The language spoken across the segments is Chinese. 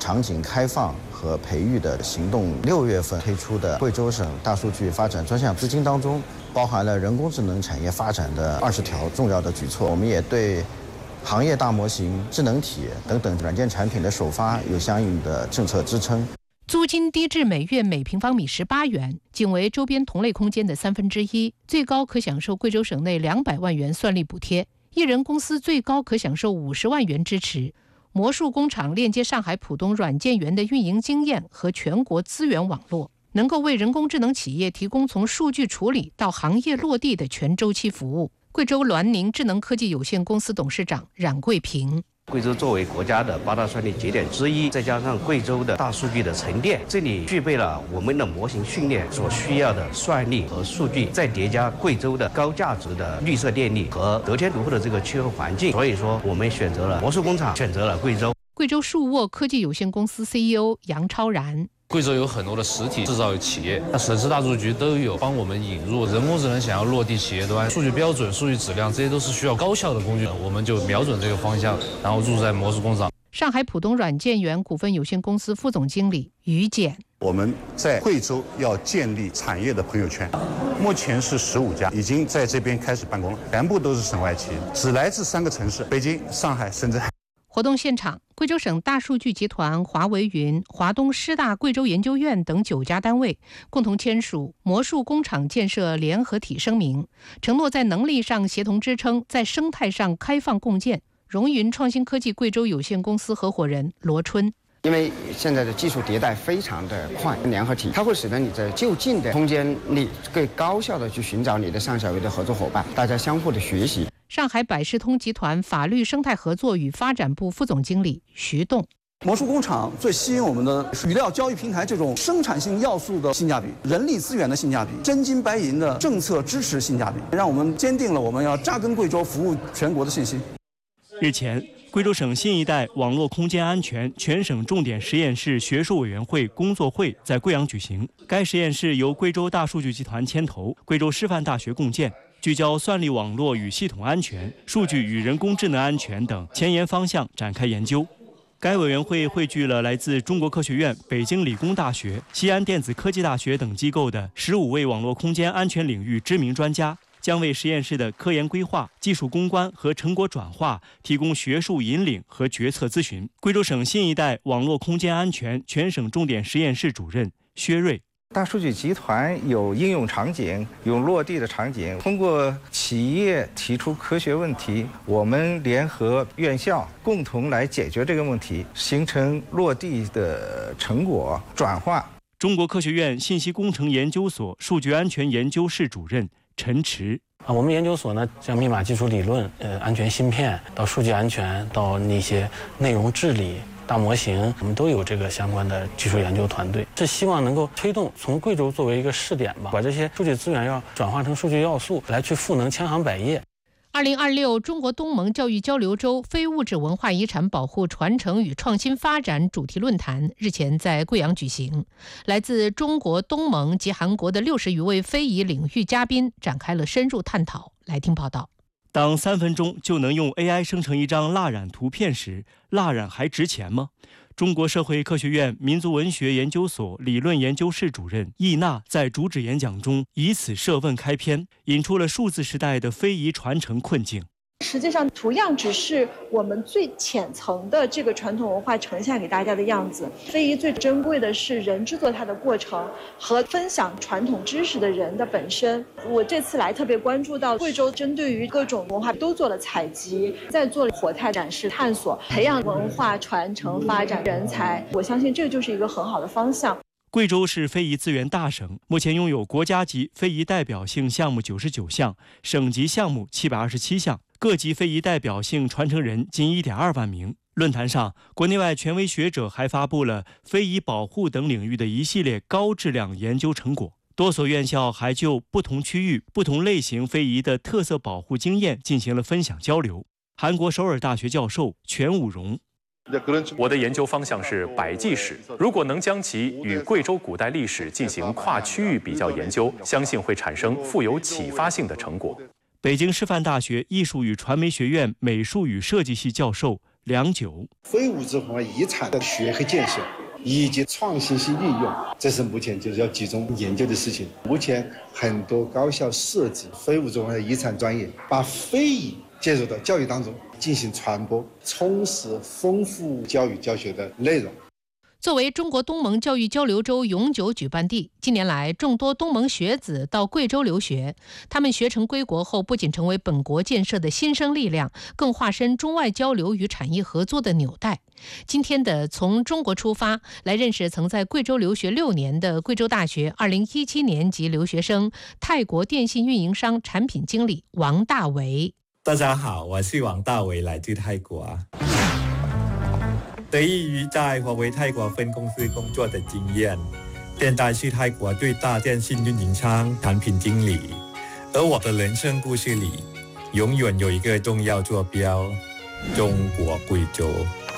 场景开放和培育的行动，6月份推出的贵州省大数据发展专项资金当中，包含了人工智能产业发展的20条重要的举措。我们也对行业大模型、智能体等等软件产品的首发有相应的政策支撑。 租金低至每月每平方米18元，仅为周边同类空间的1/3，最高可享受贵州省内200万元算力补贴，一人公司最高可享受50万元支持。魔术工厂链接上海浦东软件园的运营经验和全国资源网络，能够为人工智能企业提供从数据处理到行业落地的全周期服务。贵州滦宁智能科技有限公司董事长冉桂平。 贵州作为国家的8大算力节点之一，再加上贵州的大数据的沉淀，这里具备了我们的模型训练所需要的算力和数据，再叠加贵州的高价值的绿色电力和得天独厚的这个气候环境，所以说我们选择了魔术工厂，选择了贵州。 贵州数沃科技有限公司 CEO 杨超然。 贵州有很多的实体制造企业，省市大数局都有帮我们引入人工智能，想要落地企业端，数据标准、数据质量，这些都是需要高效的工具，我们就瞄准这个方向，然后入在魔术工厂。 上海浦东软件园股份有限公司副总经理于简： 我们在贵州要建立产业的朋友圈，目前是15家，已经在这边开始办公了，全部都是省外企业，只来自3个城市：北京、上海、深圳。 活动现场，贵州省大数据集团、华为云、华东师大贵州研究院等9家单位共同签署魔术工厂建设联合体声明，承诺在能力上协同支撑，在生态上开放共建。荣云创新科技贵州有限公司合伙人罗春。 因为现在的技术迭代非常的快，联合体它会使得你在就近的空间里更高效的去寻找你的上下游的合作伙伴，大家相互的学习。 上海百视通集团法律生态合作与发展部副总经理徐栋： 魔术工厂最吸引我们的是语料交易平台这种生产性要素的性价比、人力资源的性价比、真金白银的政策支持性价比，让我们坚定了我们要扎根贵州、服务全国的信心。 日前，贵州省新一代网络空间安全全省重点实验室学术委员会工作会在贵阳举行。该实验室由贵州大数据集团牵头，贵州师范大学共建，聚焦算力网络与系统安全、数据与人工智能安全等前沿方向展开研究。该委员会汇聚了来自中国科学院、北京理工大学、西安电子科技大学等机构的15位网络空间安全领域知名专家，将为实验室的科研规划、技术攻关和成果转化提供学术引领和决策咨询。贵州省新一代网络空间安全全省重点实验室主任薛瑞： 大数据集团有应用场景，有落地的场景，通过企业提出科学问题，我们联合院校共同来解决这个问题，形成落地的成果转化。 中国科学院信息工程研究所数据安全研究室主任陈池： 我们研究所呢，像密码技术理论、安全芯片，到数据安全，到那些内容治理、大模型，我们都有这个相关的技术研究团队，是希望能够推动从贵州作为一个试点吧，把这些数据资源要转化成数据要素，来去赋能千行百业。 2026中国东盟教育交流周非物质文化遗产保护传承与创新发展主题论坛日前在贵阳举行，来自中国东盟及韩国的60余位非遗领域嘉宾展开了深入探讨。来听报道。 当3分钟就能用 AI 生成一张蜡染图片时，蜡染还值钱吗？中国社会科学院民族文学研究所理论研究室主任易娜在主旨演讲中以此设问开篇，引出了数字时代的非遗传承困境。 实际上图样只是我们最浅层的这个传统文化呈现给大家的样子，非遗最珍贵的是人制作它的过程和分享传统知识的人的本身。我这次来特别关注到贵州针对于各种文化都做了采集，在做了活态展示探索，培养文化传承发展人才，我相信这就是一个很好的方向。 贵州是非遗资源大省，目前拥有国家级非遗代表性项目99项，省级项目727项，各级非遗代表性传承人近1.2万名。论坛上，国内外权威学者还发布了非遗保护等领域的一系列高质量研究成果。多所院校还就不同区域、不同类型非遗的特色保护经验进行了分享交流。韩国首尔大学教授全武荣： 我的研究方向是百济史，如果能将其与贵州古代历史进行跨区域比较研究，相信会产生富有启发性的成果。 北京师范大学艺术与传媒学院美术与设计系教授良久。 非物质文化遗产的学科建设以及创新性运用，这是目前就是要集中研究的事情。目前很多高校设置非物质文化遗产专业，把非遗介入到教育当中进行传播，充实丰富教育教学的内容。 作为中国东盟教育交流周永久举办地，近年来众多东盟学子到贵州留学，他们学成归国后，不仅成为本国建设的新生力量，更化身中外交流与产业合作的纽带。今天的从中国出发，来认识曾在贵州留学6年的贵州大学2017年级留学生，泰国电信运营商产品经理王大为。 大家好，我是王大为，来自泰国。得益于在华为泰国分公司工作的经验，现在是泰国最大电信运营商产品经理。而我的人生故事里，永远有一个重要坐标：中国贵州。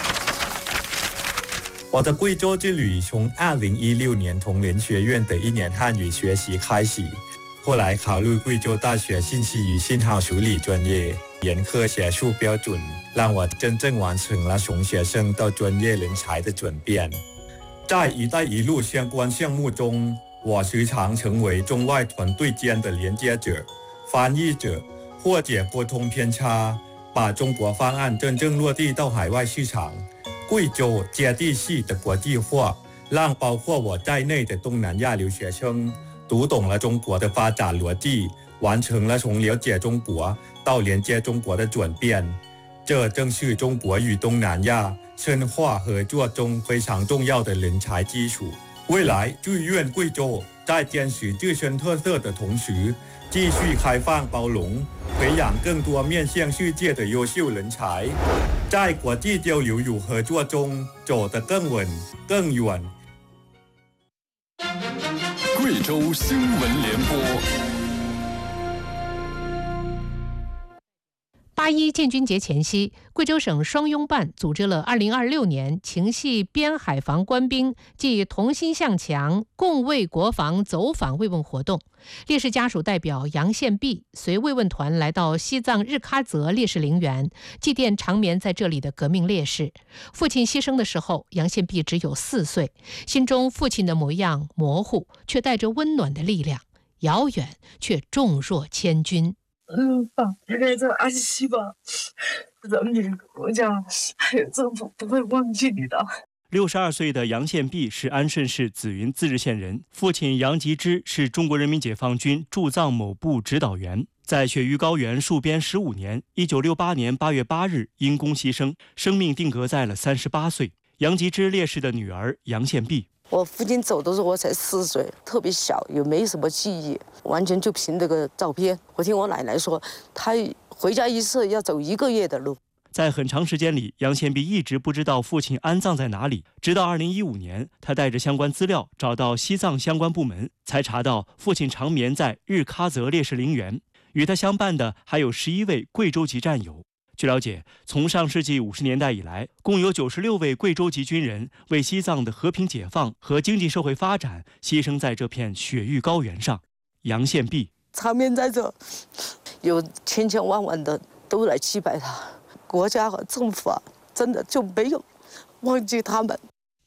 我的贵州之旅从2016年同仁学院的1年汉语学习开始，后来考入贵州大学信息与信号处理专业，严苛学术标准让我真正完成了从学生到专业人才的转变。在一带一路相关项目中，我时常成为中外团队间的连接者、翻译者，破解沟通偏差，把中国方案真正落地到海外市场。贵州接地气的国际化，让包括我在内的东南亚留学生读懂了中国的发展逻辑，完成了从了解中国到连接中国的转变。这正是中国与东南亚深化合作中非常重要的人才基础。未来祝愿贵州在坚持自身特色的同时，继续开放包容，培养更多面向世界的优秀人才，在国际交流与合作中走得更稳更远。 贵州新闻联播。 8·1建军节前夕，贵州省双拥办组织了2026年情系边海防官兵暨同心向强，共为国防走访慰问活动。烈士家属代表杨宪弼随慰问团来到西藏日喀则烈士陵园，祭奠长眠在这里的革命烈士。父亲牺牲的时候，杨宪弼只有4岁，心中父亲的模样模糊，却带着温暖的力量，遥远却重若千钧。 爸，现在这安息吧，咱们这个国家还有政府不会忘记你的。 62岁的杨宪弼是安顺市紫云自治县人，父亲杨吉之是中国人民解放军驻藏某部指导员，在雪域高原戍边15年，1968年8月8日因公牺牲，生命定格在了38岁。杨吉之烈士的女儿杨宪弼。 我父亲走的时候我才4岁，特别小，也没什么记忆，完全就凭这个照片。我听我奶奶说，她回家一次要走1个月的路。 在很长时间里，杨宪弼一直不知道父亲安葬在哪里，直到2015年，他带着相关资料找到西藏相关部门，才查到父亲长眠在日喀则烈士陵园。与他相伴的还有11位贵州籍战友。据了解，从上世纪50年代以来，共有96位贵州籍军人为西藏的和平解放和经济社会发展牺牲在这片雪域高原上。杨宪弼长眠在这，有千千万万的都来祭拜他，国家和政府真的就没有忘记他们。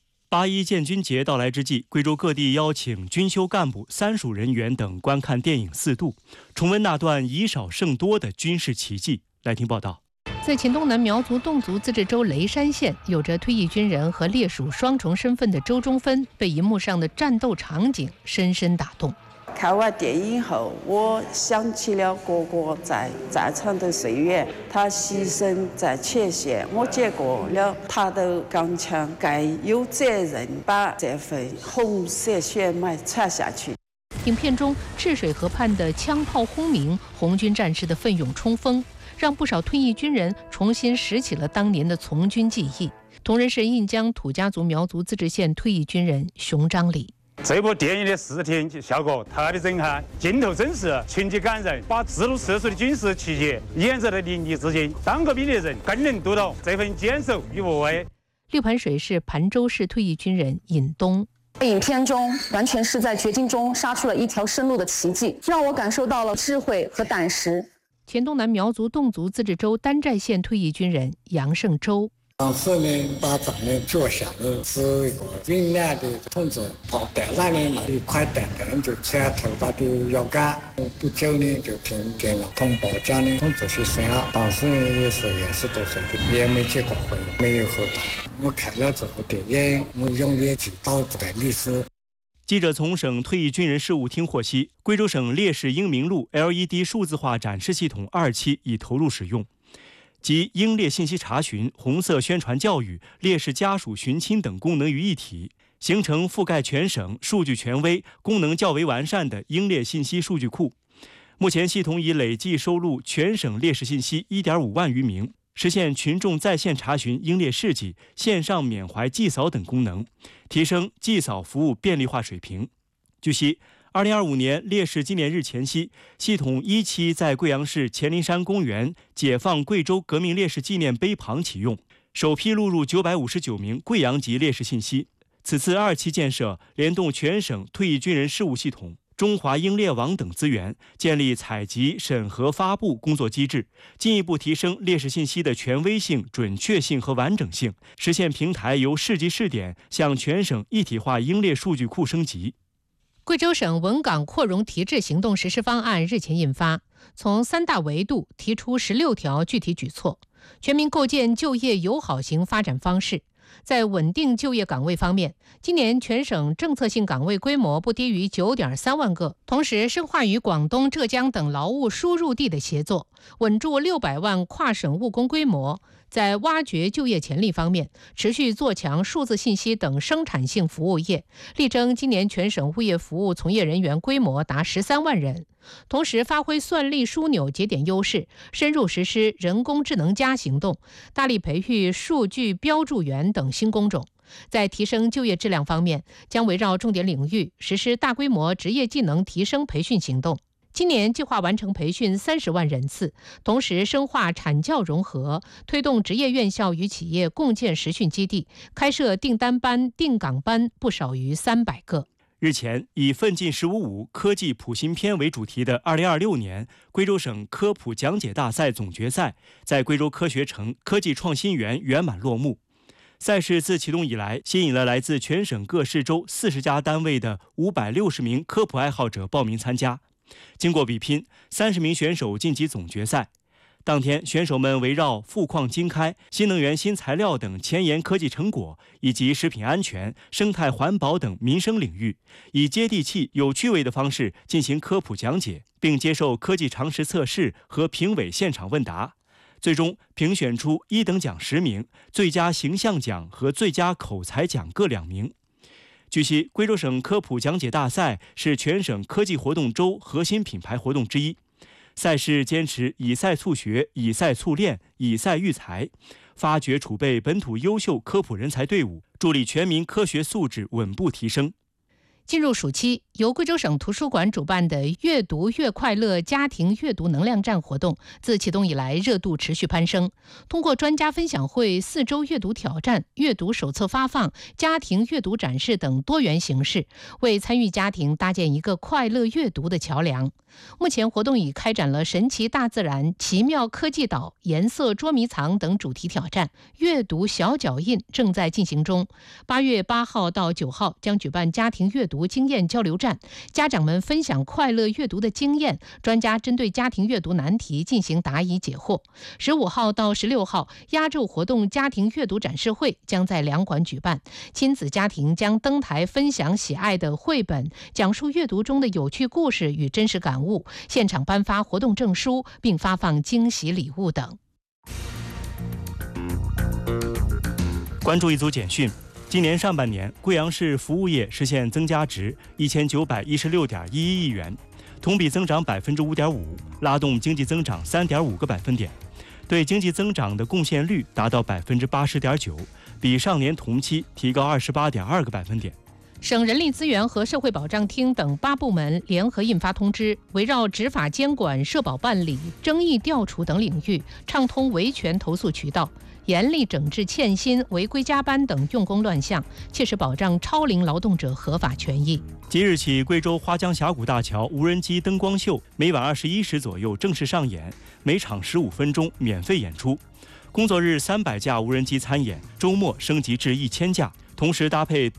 8·1建军节到来之际，贵州各地邀请军修干部、3属人员等观看电影4度，重温那段以少胜多的军事奇迹。来听报道。 在黔东南苗族侗族自治州雷山县，有着退役军人和烈属双重身份的周中芬，被荧幕上的战斗场景深深打动。 看完电影后，我想起了哥哥在战场的岁月，他牺牲在前线，我接过了他的钢枪，该有责任把这份红色血脉传下去。 影片中赤水河畔的枪炮轰鸣，红军战士的奋勇冲锋，让不少退役军人重新拾起了当年的从军记忆。同仁是印江土家族苗族自治县退役军人熊章礼。 这部电影的视听效果特别震撼，镜头真实，情节感人，把字如射出的军事奇迹演绎得淋漓尽致。当革命的人更能读懂这份坚守与无畏。 六盘水是盘州市退役军人尹东。 影片中完全是在绝境中杀出了一条生路的奇迹，让我感受到了智慧和胆识。 黔东南苗族侗族自治州丹寨县退役军人杨胜洲。 当时呢，把咱们脚下的是一个云南的同志跑单上呢，一块蛋蛋就牵头发的腰杆，不久呢就听见了同胞讲的同志是谁啊？当时也是20多岁的，也没结过婚，没有后代。我看了这部电影，我永远记到这段历史。 记者从省退役军人事务厅获悉，贵州省烈士英明录 LED 数字化展示系统2期已投入使用，即英烈信息查询、红色宣传教育、烈士家属寻亲等功能于一体，形成覆盖全省、数据权威、功能较为完善的英烈信息数据库。目前系统已累计收录全省烈士信息1.5万余名，实现群众在线查询英烈事迹、线上缅怀祭扫等功能，提升祭扫服务便利化水平。据悉，2025年烈士纪念日前夕，系统1期在贵阳市黔灵山公园解放贵州革命烈士纪念碑旁启用，首批录入959名贵阳籍烈士信息。此次2期建设联动全省退役军人事务系统、中华英烈网等资源，建立采集、审核、发布工作机制，进一步提升烈士信息的权威性、准确性和完整性，实现平台由市级试点向全省一体化英烈数据库升级。 贵州省文岗扩容提质行动实施方案日前印发，从3大维度提出16条具体举措，全面构建就业友好型发展方式。在稳定就业岗位方面，今年全省政策性岗位规模不低于9.3万个，同时深化与广东、浙江等劳务输入地的协作，稳住600万跨省务工规模。在挖掘就业潜力方面，持续做强数字信息等生产性服务业，力争今年全省物业服务从业人员规模达13万人。同时发挥算力枢纽节点优势，深入实施人工智能行动，大力培育数据标注员等新工种。在提升就业质量方面，将围绕重点领域实施大规模职业技能提升培训行动。今年计划完成培训30万人次，同时深化产教融合，推动职业院校与企业共建实训基地，开设订单班、定岗班不少于300个。 日前，以奋进15.5科技普新篇为主题的2026年贵州省科普讲解大赛总决赛在贵州科学城科技创新园圆满落幕。赛事自启动以来，吸引了来自全省各市州40家单位的560名科普爱好者报名参加。经过比拼，30名选手晋级总决赛。当天，选手们围绕富矿经开、新能源新材料等前沿科技成果，以及食品安全、生态环保等民生领域，以接地气、有趣味的方式进行科普讲解，并接受科技常识测试和评委现场问答。最终评选出1等奖10名，最佳形象奖和最佳口才奖各2名。据悉，贵州省科普讲解大赛是全省科技活动周核心品牌活动之一。赛事坚持以赛促学、以赛促练、以赛育才，发掘储备本土优秀科普人才队伍，助力全民科学素质稳步提升。 进入暑期，由贵州省图书馆主办的“阅读越快乐”家庭阅读能量站活动，自启动以来热度持续攀升。通过专家分享会、4周阅读挑战、阅读手册发放、家庭阅读展示等多元形式，为参与家庭搭建一个快乐阅读的桥梁。目前活动已开展了神奇大自然、奇妙科技岛、颜色捉迷藏等主题挑战，阅读小脚印正在进行中。8月8号到9号将举办家庭阅读经验交流站，家长们分享快乐阅读的经验，专家针对家庭阅读难题进行答疑解惑。15号到16号压轴活动家庭阅读展示会将在2馆举办，亲子家庭将登台分享喜爱的绘本，讲述阅读中的有趣故事与真实感悟，现场颁发活动证书，并发放惊喜礼物等。 关注一组简讯。今年上半年，贵阳市服务业实现增加值1916.11亿元，同比增长5.5%，拉动经济增长3.5个百分点，对经济增长的贡献率达到80.9%，比上年同期提高28.2个百分点。 省人力资源和社会保障厅等8部门联合印发通知，围绕执法监管、社保办理、争议调处等领域，畅通维权投诉渠道，严厉整治欠薪、违规加班等用工乱象，切实保障超龄劳动者合法权益。 即日起，贵州花江峡谷大桥无人机灯光秀每晚21时左右正式上演，每场15分钟免费演出。 工作日300架无人机参演，周末升级至1000架，同时搭配